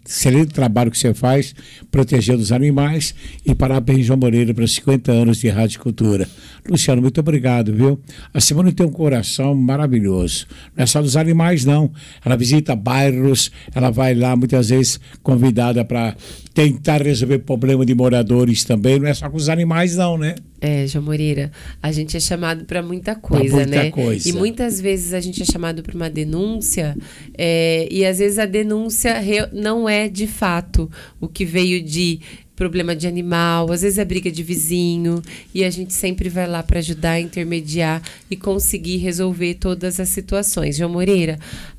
excelente trabalho que você faz protegendo os animais e parabéns, João Moreira, para 50 anos de Rádio Cultura. Luciano, muito obrigado, viu? A Simone tem um coração maravilhoso. Não é só dos animais, não. Ela visita bairros, ela vai lá muitas vezes convidada para tentar resolver problema de moradores também. Não é só com os animais, não, né? João Moreira, a gente é chamado para muita coisa, né? Coisa. E muitas vezes a gente é chamado para uma denúncia e às vezes a denúncia não é de fato o que veio de problema de animal, às vezes é briga de vizinho, e a gente sempre vai lá para ajudar, intermediar e conseguir resolver todas as situações. João Moreira,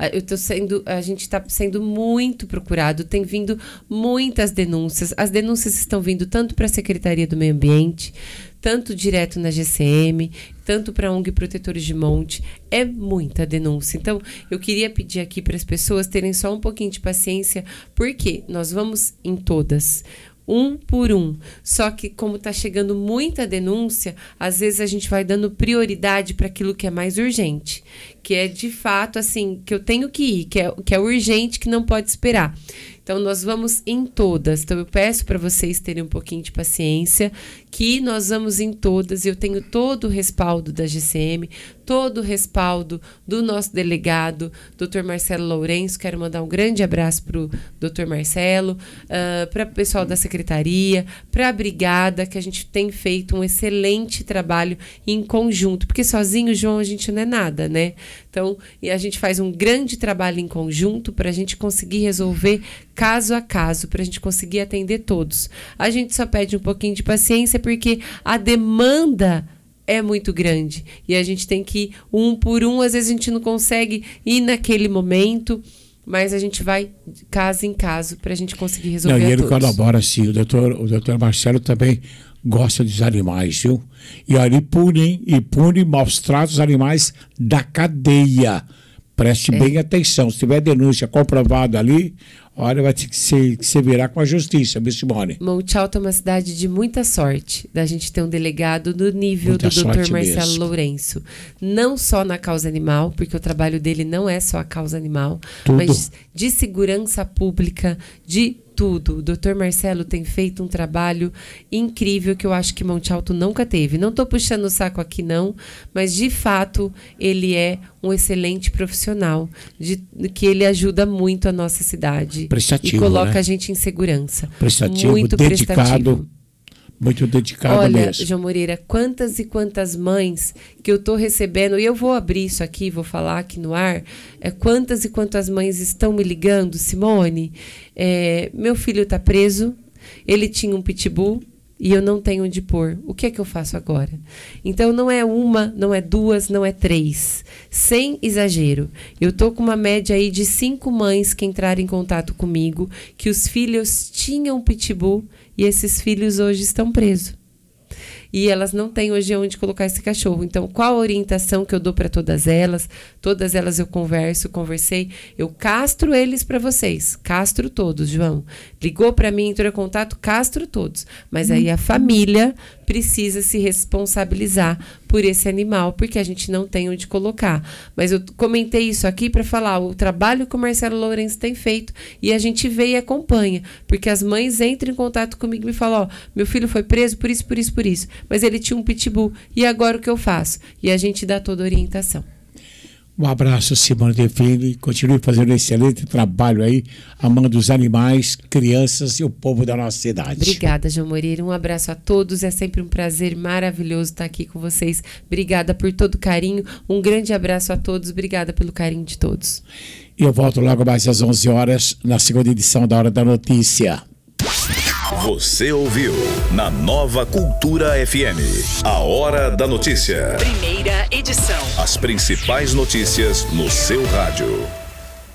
a gente está sendo muito procurado, tem vindo muitas denúncias, as denúncias estão vindo tanto para a Secretaria do Meio Ambiente, tanto direto na GCM, tanto para a ONG Protetores de Monte, é muita denúncia. Então, eu queria pedir aqui para as pessoas terem só um pouquinho de paciência, porque nós vamos em todas, um por um. Só que como está chegando muita denúncia, às vezes a gente vai dando prioridade para aquilo que é mais urgente, que é de fato assim, que eu tenho que ir, que é urgente, que não pode esperar. Então, nós vamos em todas. Então, eu peço para vocês terem um pouquinho de paciência, que nós vamos em todas. Eu tenho todo o respaldo da GCM, todo o respaldo do nosso delegado, Dr. Marcelo Lourenço. Quero mandar um grande abraço para o Dr. Marcelo, para o pessoal da secretaria, para a brigada, que a gente tem feito um excelente trabalho em conjunto, porque sozinho, João, a gente não é nada, né? Então, e a gente faz um grande trabalho em conjunto para a gente conseguir resolver caso a caso, para a gente conseguir atender todos. A gente só pede um pouquinho de paciência porque a demanda é muito grande e a gente tem que ir um por um. Às vezes a gente não consegue ir naquele momento, mas a gente vai caso em caso para a gente conseguir resolver. Não, e ele todos. colabora sim. O doutor Marcelo também gosta dos animais, viu? E ali pune maus tratos animais da cadeia. Preste bem atenção. Se tiver denúncia comprovada ali, olha, vai ter que se virar com a justiça, Miss Simone. Monte Alto é uma cidade de muita sorte, da gente ter um delegado do nível do Dr. Marcelo Lourenço. Não só na causa animal, porque o trabalho dele não é só a causa animal, mas de segurança pública, de tudo. O Dr. Marcelo tem feito um trabalho incrível que eu acho que Monte Alto nunca teve. Não estou puxando o saco aqui, não, mas de fato ele é um excelente profissional, que ele ajuda muito a nossa cidade. Prestativo, e coloca, né, a gente em segurança. Prestativo, muito dedicado. Prestativo. Muito dedicado. Olha, mesmo. João Moreira, quantas e quantas mães que eu estou recebendo, e eu vou abrir isso aqui, vou falar aqui no ar, quantas e quantas mães estão me ligando, Simone, meu filho está preso, ele tinha um pitbull e eu não tenho onde pôr. O que é que eu faço agora? Então, não é uma, não é duas, não é três. Sem exagero. Eu estou com uma média aí de 5 mães que entraram em contato comigo, que os filhos tinham pitbull e esses filhos hoje estão presos. E elas não têm hoje onde colocar esse cachorro. Então, qual a orientação que eu dou para todas elas? Todas elas eu conversei. Eu castro eles para vocês. Castro todos, João. Ligou para mim, entrou em contato, castro todos. Mas aí a família precisa se responsabilizar por esse animal, porque a gente não tem onde colocar. Mas eu comentei isso aqui para falar o trabalho que o Marcelo Lourenço tem feito e a gente vê e acompanha. Porque as mães entram em contato comigo e me falam, meu filho foi preso por isso, por isso, por isso. Mas ele tinha um pitbull. E agora o que eu faço? E a gente dá toda a orientação. Um abraço, Simone de Filho. Continue fazendo um excelente trabalho aí, amando os animais, crianças e o povo da nossa cidade. Obrigada, João Moreira. Um abraço a todos. É sempre um prazer maravilhoso estar aqui com vocês. Obrigada por todo o carinho. Um grande abraço a todos. Obrigada pelo carinho de todos. E eu volto logo mais às 11 horas na segunda edição da Hora da Notícia. Você ouviu na Nova Cultura FM a Hora da Notícia. Primeira edição. As principais notícias no seu rádio.